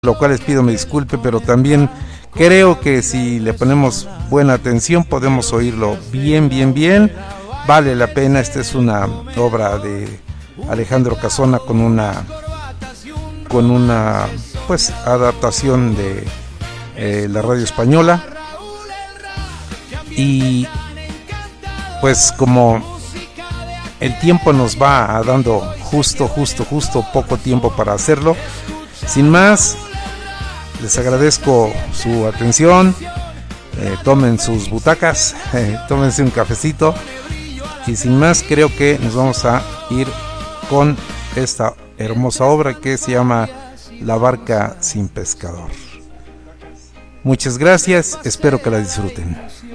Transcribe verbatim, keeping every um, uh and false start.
lo cual les pido me disculpe, pero también creo que si le ponemos buena atención podemos oírlo bien, bien, bien. Vale la pena. Esta es una obra de Alejandro Casona con una con una pues adaptación de eh, la radio española, y pues como el tiempo nos va dando justo, justo, justo poco tiempo para hacerlo, sin más, les agradezco su atención. Eh, tomen sus butacas, eh, tómense un cafecito, y sin más creo que nos vamos a ir con esta hermosa obra que se llama La barca sin pescador. Muchas gracias, espero que la disfruten.